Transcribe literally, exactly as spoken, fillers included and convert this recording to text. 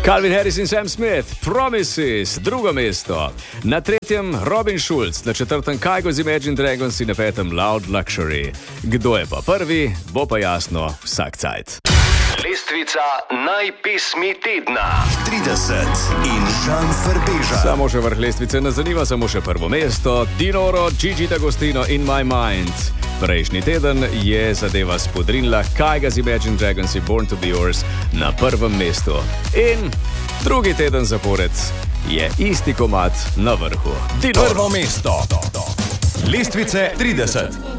Calvin Harris in Sam Smith, Promises, drugo mesto. Na tretjem Robin Schulz, na četrtem Kygo z Imagine Dragons in na petem Loud Luxury. Kdo je pa prvi, bo pa jasno vsak cajt. Lestvica najpesmi tedna. trideset in Žan Frbeža. Samo še vrh lestvice nas zanima, samo še prvo mesto. Dinoro, Gigi D'Agostino in My Mind. Prejšnji teden je zadeva spodrinila Kyga z Imagine Dragons in Born to be Yours na prvem mestu. In drugi teden zapored je isti komad na vrhu. Dinoro. Prvo mesto. Lestvice trideset.